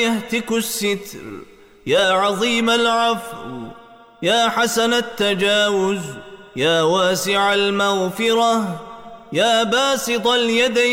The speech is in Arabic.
يهتك الستر، يا عظيم العفو، يا حسن التجاوز، يا واسع المغفرة، يا باسط اليدين